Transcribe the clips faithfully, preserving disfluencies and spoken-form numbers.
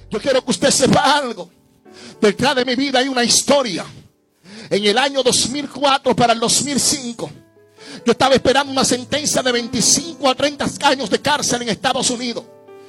Yo quiero que usted sepa algo. Detrás de mi vida hay una historia. En el año dos mil cuatro para el dos mil cinco, yo estaba esperando una sentencia de veinticinco a treinta años de cárcel en Estados Unidos.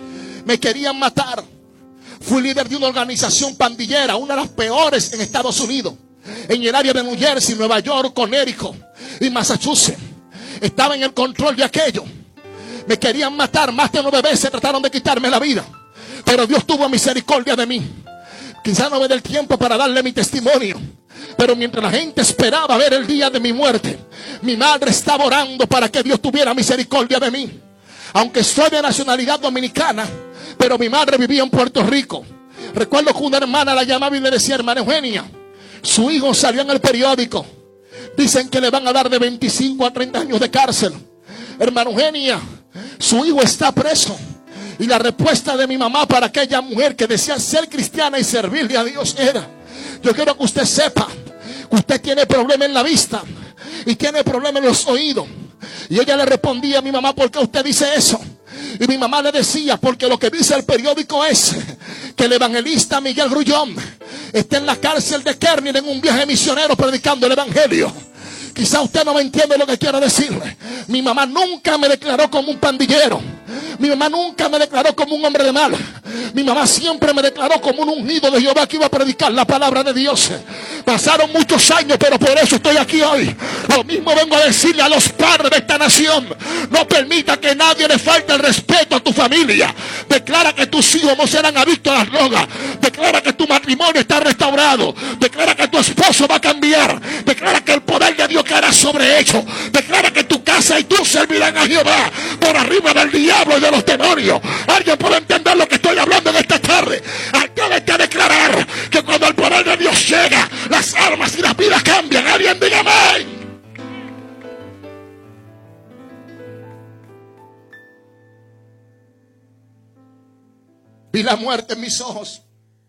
Me querían matar. Fui líder de una organización pandillera, una de las peores en Estados Unidos, en el área de New Jersey, Nueva York, Connecticut y Massachusetts. Estaba en el control de aquello. Me querían matar, más de nueve veces trataron de quitarme la vida, pero Dios tuvo misericordia de mí. Quizá no me dé el tiempo para darle mi testimonio, pero mientras la gente esperaba ver el día de mi muerte, mi madre estaba orando para que Dios tuviera misericordia de mí. Aunque soy de nacionalidad dominicana, pero mi madre vivía en Puerto Rico. Recuerdo que una hermana la llamaba y le decía: hermana Eugenia, su hijo salió en el periódico, dicen que le van a dar de veinticinco a treinta años de cárcel. Hermana Eugenia, su hijo está preso. Y la respuesta de mi mamá para aquella mujer que decía ser cristiana y servirle a Dios era: yo quiero que usted sepa que usted tiene problema en la vista y tiene problema en los oídos. Y ella le respondía a mi mamá: ¿por qué usted dice eso? Y mi mamá le decía: porque lo que dice el periódico es que el evangelista Miguel Grullón está en la cárcel de Kearney en un viaje misionero predicando el evangelio. Quizá usted no me entiende lo que quiero decirle. Mi mamá nunca me declaró como un pandillero. Mi mamá nunca me declaró como un hombre de mal. Mi mamá siempre me declaró como un ungido de Jehová que iba a predicar la palabra de Dios. Pasaron muchos años, pero por eso estoy aquí hoy. Lo mismo vengo a decirle a los padres de esta nación: no permita que nadie le falte el respeto a tu familia. Declara que tus hijos no serán adictos a las drogas. Declara que tu matrimonio está restaurado. Declara que tu esposo va a cambiar. Declara que el poder de Dios caerá sobre ellos. Declara que tu casa y tú servirán a Jehová por arriba del diablo y de los demonios. ¿Alguien puede entender lo que estoy hablando en esta tarde? Atrévete a declarar que cuando el poder de Dios llega, las almas y las vidas cambian. Alguien diga amén. Vi la muerte en mis ojos.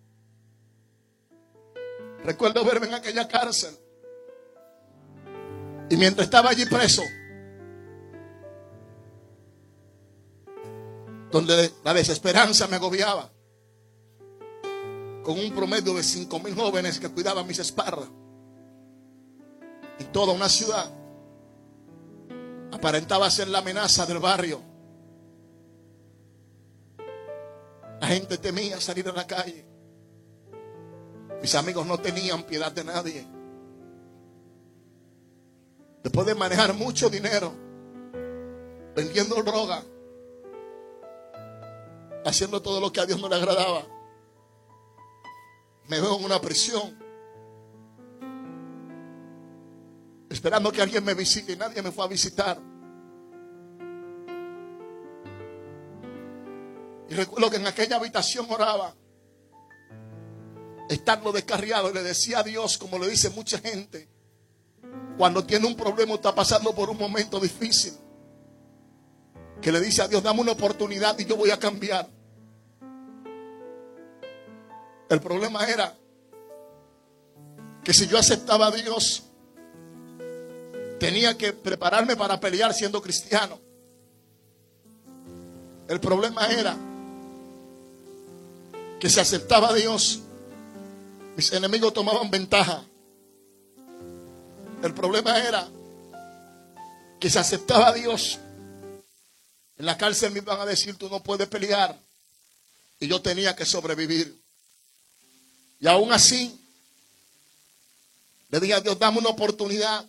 Recuerdo verme en aquella cárcel. Y mientras estaba allí preso, donde la desesperanza me agobiaba, con un promedio de cinco mil jóvenes que cuidaban mis espaldas, en toda una ciudad, aparentaba ser la amenaza del barrio. La gente temía salir a la calle. Mis amigos no tenían piedad de nadie. Después de manejar mucho dinero, vendiendo droga, haciendo todo lo que a Dios no le agradaba, me veo en una prisión, esperando que alguien me visite, y nadie me fue a visitar. Y recuerdo que en aquella habitación oraba, estando descarriado, y le decía a Dios, como le dice mucha gente cuando tiene un problema o está pasando por un momento difícil, que le dice a Dios: dame una oportunidad y yo voy a cambiar. El problema era que si yo aceptaba a Dios, tenía que prepararme para pelear siendo cristiano. El problema era que si aceptaba a Dios, mis enemigos tomaban ventaja. El problema era que si aceptaba a Dios, en la cárcel me iban a decir: tú no puedes pelear. Y yo tenía que sobrevivir. Y aún así, le dije a Dios: dame una oportunidad.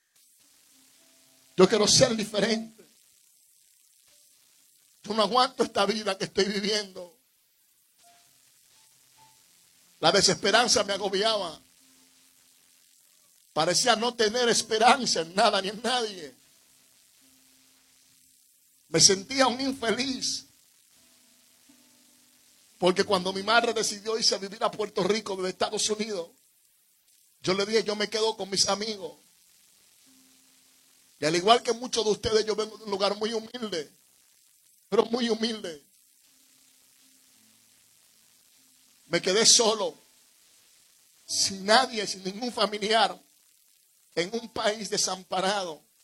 Yo quiero ser diferente. Yo no aguanto esta vida que estoy viviendo. La desesperanza me agobiaba. Parecía no tener esperanza en nada ni en nadie. Me sentía un infeliz. Porque cuando mi madre decidió irse a vivir a Puerto Rico desde Estados Unidos, yo le dije: yo me quedo con mis amigos. Y al igual que muchos de ustedes, yo vengo de un lugar muy humilde, pero muy humilde. Me quedé solo, sin nadie, sin ningún familiar, en un país desamparado.